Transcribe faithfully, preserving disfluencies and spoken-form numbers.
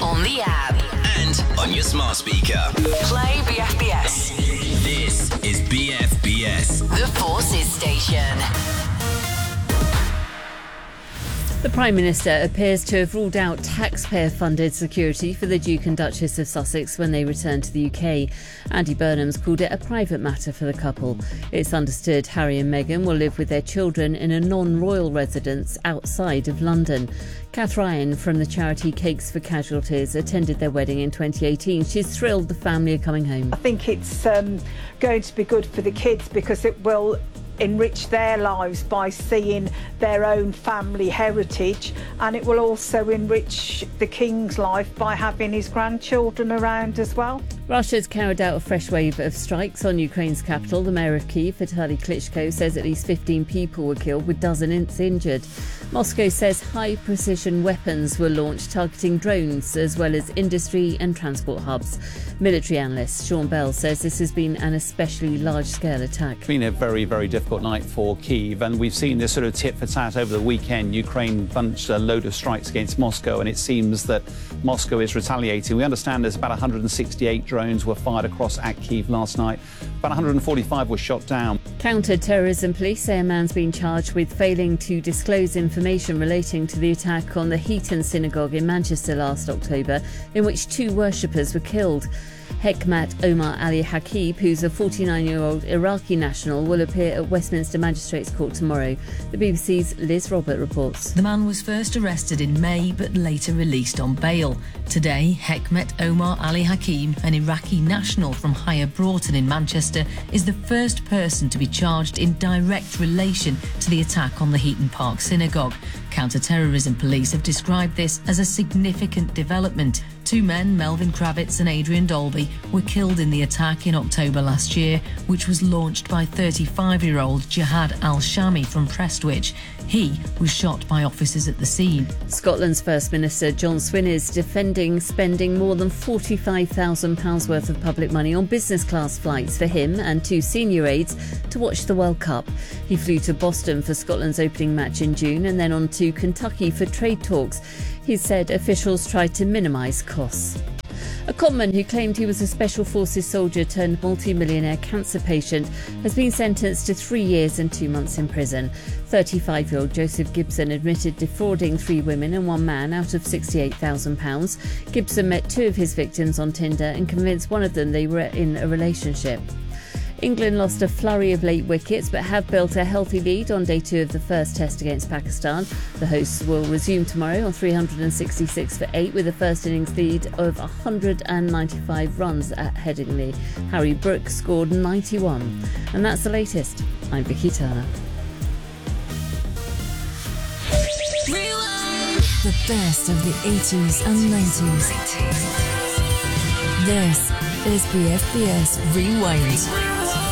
on the app, and on your smart speaker. play B F B S. This is B F B S, The Forces Station. The Prime Minister appears to have ruled out taxpayer-funded security for the Duke and Duchess of Sussex when they return to the U K. Andy Burnham's called it a private matter for the couple. It's understood Harry and Meghan will live with their children in a non-royal residence outside of London. Kath Ryan from the charity Cakes for Casualties attended their wedding in twenty eighteen. She's thrilled the family are coming home. I think it's um, going to be good for the kids because it will enrich their lives by seeing their own family heritage, and it will also enrich the King's life by having his grandchildren around as well. Russia's carried out a fresh wave of strikes on Ukraine's capital. The mayor of Kyiv, Vitaly Klitschko, says at least fifteen people were killed with dozens injured. Moscow says high-precision weapons were launched targeting drones as well as industry and transport hubs. Military analyst Sean Bell says this has been an especially large-scale attack. It's been a very, very difficult night for Kyiv, and we've seen this sort of tit for tat over the weekend. Ukraine launched a load of strikes against Moscow, and it seems that Moscow is retaliating. We understand there's about one hundred sixty-eight drones were fired across at Kyiv last night. About one hundred forty-five were shot down. Counter-terrorism police say a man's been charged with failing to disclose information relating to the attack on the Heaton Synagogue in Manchester last October, in which two worshippers were killed. Hekmat Omar Ali Hakib, who's a forty-nine-year-old Iraqi national, will appear at Westminster Magistrates Court tomorrow. The B B C's Liz Robert reports. The man was first arrested in May but later released on bail. Today, Hekmat Omar Ali Hakim, an Iraqi national from Higher Broughton in Manchester, is the first person to be charged in direct relation to the attack on the Heaton Park Synagogue. Counter-terrorism police have described this as a significant development. Two men, Melvin Kravitz and Adrian Dolby, were killed in the attack in October last year, which was launched by thirty-five-year-old Jihad al-Shami from Prestwich. He was shot by officers at the scene. Scotland's First Minister John Swynne is defending spending more than forty-five thousand pounds worth of public money on business class flights for him and two senior aides to watch the World Cup. He flew to Boston for Scotland's opening match in June and then on to Kentucky for trade talks. He said officials tried to minimise costs. A conman who claimed he was a Special Forces soldier turned multi-millionaire cancer patient has been sentenced to three years and two months in prison. thirty-five-year-old Joseph Gibson admitted defrauding three women and one man out of sixty-eight thousand pounds. Gibson met two of his victims on Tinder and convinced one of them they were in a relationship. England lost a flurry of late wickets but have built a healthy lead on day two of the first test against Pakistan. The hosts will resume tomorrow on three hundred sixty-six for eight with a first innings lead of one hundred ninety-five runs at Headingley. Harry Brook scored ninety-one. And that's the latest. I'm Vicky Turner. The best of the eighties and nineties. This is B F B S Rewind.